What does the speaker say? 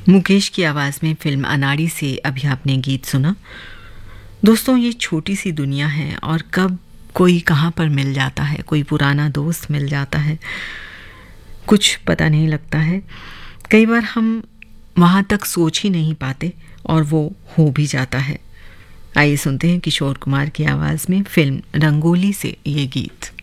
मुकेश की आवाज़ में फिल्म अनाड़ी से अभी आपने गीत सुना। दोस्तों, ये छोटी सी दुनिया है और कब कोई कहाँ पर मिल जाता है, कोई पुराना दोस्त मिल जाता है, कुछ पता नहीं लगता है। कई बार हम वहाँ तक सोच ही नहीं पाते और वो हो भी जाता है। आइए सुनते हैं किशोर कुमार की आवाज़ में फिल्म रंगोली से ये गीत।